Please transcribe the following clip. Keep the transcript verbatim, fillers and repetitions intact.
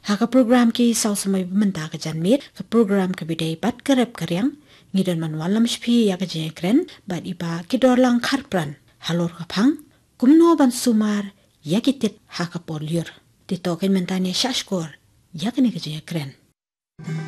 Haka program ki saw samay bumanda ka janmir ka program ka biday bat karep karyang ngidan man walam shpi ya ka jekren bat iba kidor lang kharpran halor ka phang kumno ban sumar yakitit haka polyur titokin mentanya shashkor yakani ka jekren.